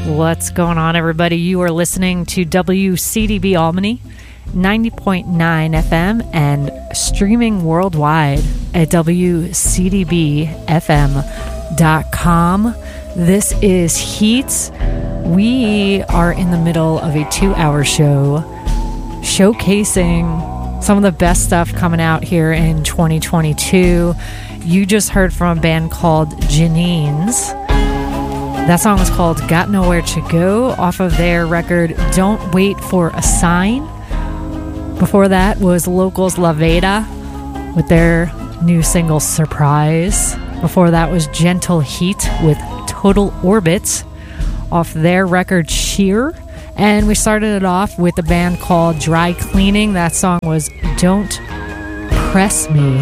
What's going on, everybody? You are listening to WCDB Albany, 90.9 FM, and streaming worldwide at WCDBFM.com. This is Heat. We are in the middle of a 2-hour show showcasing some of the best stuff coming out here in 2022. You just heard from a band called Janine's. That song was called Got Nowhere to Go off of their record Don't Wait for a Sign. Before that was Locals La Veda with their new single Surprise. Before that was Gentle Heat with Total Orbit off their record Sheer. And we started it off with a band called Dry Cleaning. That song was Don't Press Me.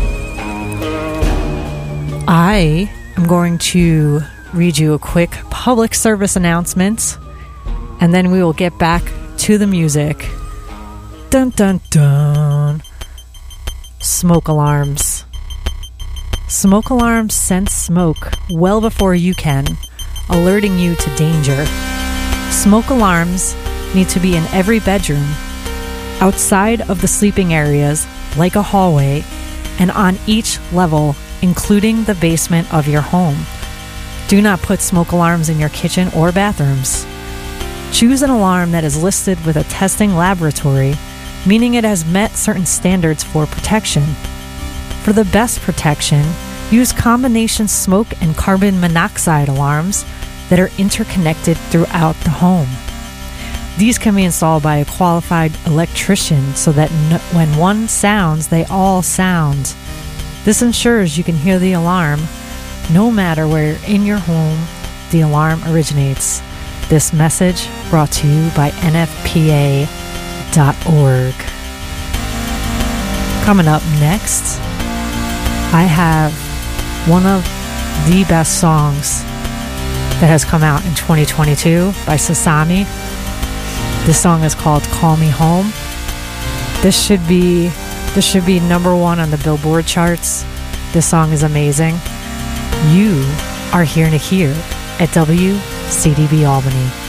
I am going to read you a quick public service announcement, and then we will get back to the music. Dun dun dun. Smoke alarms. Smoke alarms sense smoke well before you can, alerting you to danger. Smoke alarms need to be in every bedroom, outside of the sleeping areas like a hallway, and on each level, including the basement of your home. Do not put smoke alarms in your kitchen or bathrooms. Choose an alarm that is listed with a testing laboratory, meaning it has met certain standards for protection. For the best protection, use combination smoke and carbon monoxide alarms that are interconnected throughout the home. These can be installed by a qualified electrician so that when one sounds, they all sound. This ensures you can hear the alarm no matter where in your home the alarm originates. This message brought to you by NFPA.org. Coming up next, I have one of the best songs that has come out in 2022 by Sasami. This song is called Call Me Home. This should be number one on the Billboard charts. This song is amazing. You are here to hear at WCDB Albany.